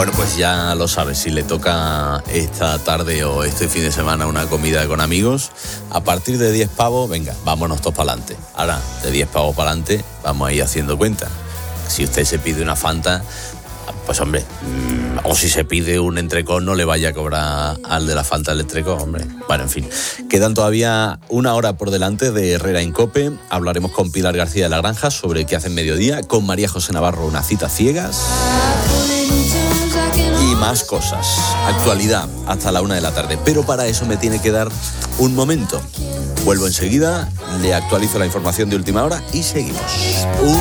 Bueno, pues ya lo sabes, si le toca esta tarde o este fin de semana una comida con amigos, a partir de 10 pavos, venga, vámonos todos para adelante. Ahora, de 10 pavos para adelante, vamos a ir haciendo cuenta. Si usted se pide una Fanta, pues hombre, o si se pide un entrecot, no le vaya a cobrar al de la Fanta el entrecot, hombre. Bueno, en fin, quedan todavía una hora por delante de Herrera en COPE. Hablaremos con Pilar García de la Granja sobre qué hace en mediodía, con María José Navarro, una cita ciegas y más cosas. Actualidad hasta la 1 de la tarde, pero para eso me tiene que dar un momento. Vuelvo enseguida, le actualizo la información de última hora y seguimos.